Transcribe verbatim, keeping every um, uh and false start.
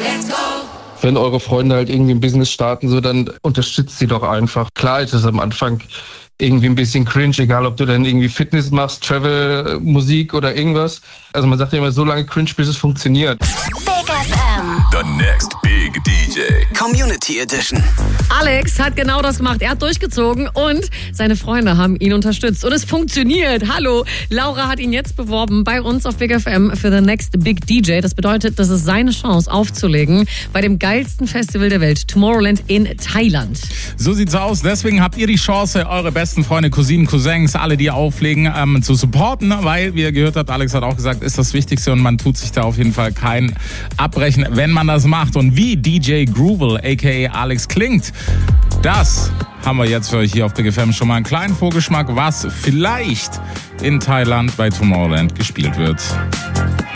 Let's go! Wenn eure Freunde halt irgendwie ein Business starten, so, dann unterstützt sie doch einfach. Klar ist es am Anfang irgendwie ein bisschen cringe, egal ob du dann irgendwie Fitness machst, Travel, Musik oder irgendwas. Also man sagt ja immer, so lange cringe, bis es funktioniert. Big F M. The next big D J. Community Edition. Alex hat genau das gemacht. Er hat durchgezogen und seine Freunde haben ihn unterstützt. Und es funktioniert. Hallo, Laura hat ihn jetzt beworben bei uns auf Big F M für The Next Big D J. Das bedeutet, das ist seine Chance aufzulegen bei dem geilsten Festival der Welt, Tomorrowland in Thailand. So sieht's aus. Deswegen habt ihr die Chance, eure besten Freunde, Cousinen, Cousins, alle, die auflegen, ähm, zu supporten. Weil, wie ihr gehört habt, Alex hat auch gesagt, ist das Wichtigste und man tut sich da auf jeden Fall kein Abbrechen, wenn man das macht. Und wie D J Groovil, aka Alex, klingt, das haben wir jetzt für euch hier auf Big F M schon mal einen kleinen Vorgeschmack, was vielleicht in Thailand bei Tomorrowland gespielt wird.